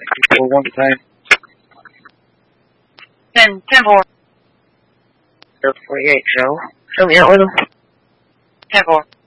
110. 10-4. 48, Joe. Show me out with him. 10-4.